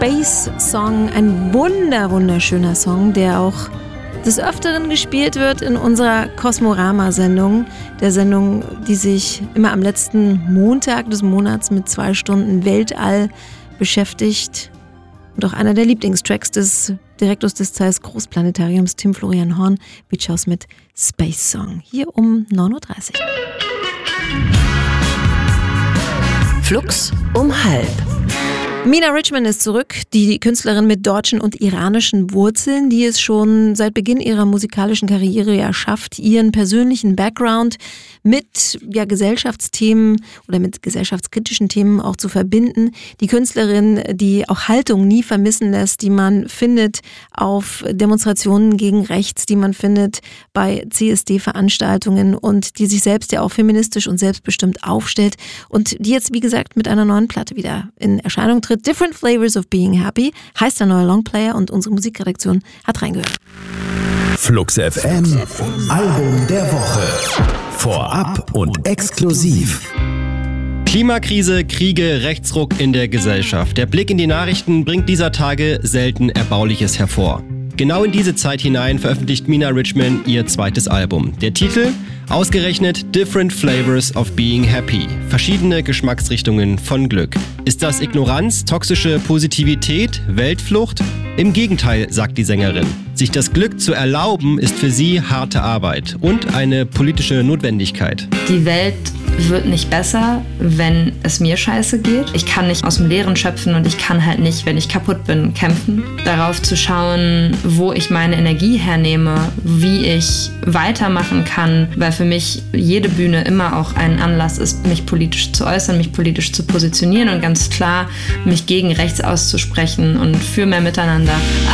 Space Song, ein wunderschöner Song, der auch des Öfteren gespielt wird in unserer Kosmorama-Sendung, der Sendung, die sich immer am letzten Montag des Monats mit 2 Stunden Weltall beschäftigt. Und auch einer der Lieblingstracks des Direktors des Zeiss Großplanetariums, Tim Florian Horn, Beach House mit Space Song. Hier um 9.30 Uhr. Flux um 12:30. Mina Richman ist zurück, die Künstlerin mit deutschen und iranischen Wurzeln, die es schon seit Beginn ihrer musikalischen Karriere ja schafft, ihren persönlichen Background mit Gesellschaftsthemen oder mit gesellschaftskritischen Themen auch zu verbinden. Die Künstlerin, die auch Haltung nie vermissen lässt, die man findet auf Demonstrationen gegen rechts, die man findet bei CSD-Veranstaltungen und die sich selbst ja auch feministisch und selbstbestimmt aufstellt und die jetzt, wie gesagt, mit einer neuen Platte wieder in Erscheinung tritt. Different Flavors of Being Happy heißt der neue Longplayer und unsere Musikredaktion hat reingehört. Flux FM, Album der Woche. Vorab und exklusiv. Klimakrise, Kriege, Rechtsruck in der Gesellschaft. Der Blick in die Nachrichten bringt dieser Tage selten Erbauliches hervor. Genau in diese Zeit hinein veröffentlicht Mina Richman ihr zweites Album. Der Titel? Ausgerechnet Different Flavors of Being Happy. Verschiedene Geschmacksrichtungen von Glück. Ist das Ignoranz, toxische Positivität, Weltflucht? Im Gegenteil, sagt die Sängerin. Sich das Glück zu erlauben, ist für sie harte Arbeit und eine politische Notwendigkeit. Die Welt wird nicht besser, wenn es mir scheiße geht. Ich kann nicht aus dem Leeren schöpfen und ich kann halt nicht, wenn ich kaputt bin, kämpfen. Darauf zu schauen, wo ich meine Energie hernehme, wie ich weitermachen kann, weil für mich jede Bühne immer auch ein Anlass ist, mich politisch zu äußern, mich politisch zu positionieren und ganz klar mich gegen rechts auszusprechen und für mehr Miteinander.